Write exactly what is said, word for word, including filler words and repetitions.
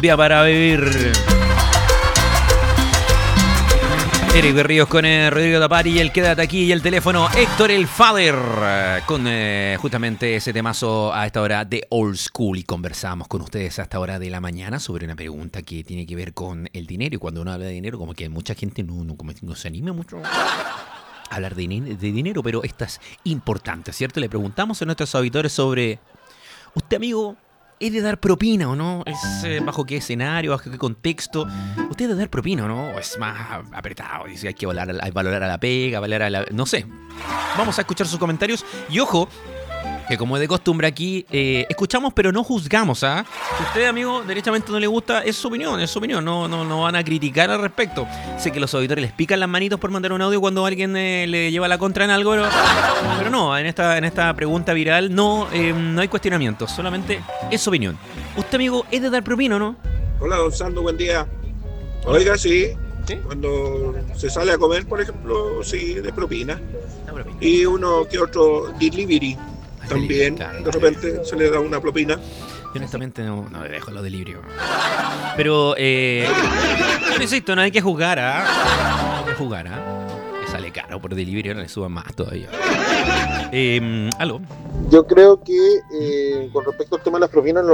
cumbia para vivir. Eric Berríos con eh, Rodrigo Tapari y el Quédate Aquí y el teléfono Héctor el Father eh, con eh, justamente ese temazo a esta hora de Old School, y conversamos con ustedes a esta hora de la mañana sobre una pregunta que tiene que ver con el dinero, y cuando uno habla de dinero como que mucha gente no, no, como no se anima mucho a hablar de, de dinero, pero esta es importante, ¿cierto? Le preguntamos a nuestros auditores sobre usted, amigo, ¿es de dar propina o no? ¿Es eh, bajo qué escenario, bajo qué contexto? ¿Usted es de dar propina o no? ¿O es más apretado? Dice, hay que valorar, hay valorar a la pega, valorar a la... No sé. Vamos a escuchar sus comentarios. Y ojo, que como es de costumbre aquí, eh, escuchamos pero no juzgamos, ¿ah? Si a usted, amigo, derechamente no le gusta, es su opinión, es su opinión. No, no, no van a criticar al respecto. Sé que los auditores les pican las manitos por mandar un audio cuando alguien eh, le lleva la contra en algo, pero, pero no, en esta, en esta pregunta viral no, eh, no hay cuestionamientos, solamente es su opinión. ¿Usted, amigo, es de dar propina o no? Hola, don Sando, buen día. Oiga, sí, ¿Sí? cuando se sale a comer, por ejemplo, sí, de propina. La propina. Y uno que otro delivery también, claro, de repente se le da una propina. Yo honestamente no, no dejo los delirios. Pero, eh, yo insisto, no hay que jugar, ¿ah? No hay que jugar, ¿ah? Que sale caro por delivery, no le suban más todavía. Eh, ¿Aló? Yo creo que eh, con respecto al tema de las propinas,